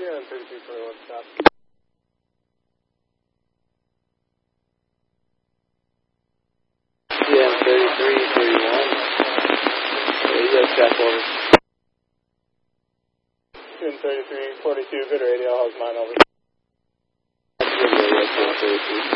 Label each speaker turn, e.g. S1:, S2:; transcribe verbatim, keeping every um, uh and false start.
S1: Yeah, and thirty-three forty-one, stop.
S2: Yeah, thirty-three forty-one. Radio check over.
S1: June thirty-three forty-two, good radio, how's mine over?
S2: Good radio, thirty-three.